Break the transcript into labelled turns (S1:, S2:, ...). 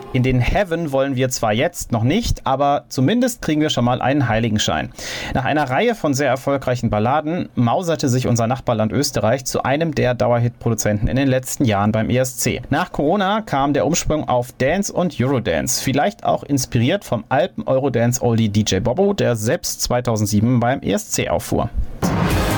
S1: In den Heaven wollen wir zwar jetzt noch nicht, aber zumindest kriegen wir schon mal einen Heiligenschein. Nach einer Reihe von sehr erfolgreichen Balladen mauserte sich unser Nachbarland Österreich zu einem der Dauerhit-Produzenten in den letzten Jahren beim ESC. Nach Corona kam der Umschwung auf Dance und Eurodance, vielleicht auch inspiriert vom Alpen-Eurodance-Oldie DJ Bobo, der selbst 2007 beim ESC auffuhr.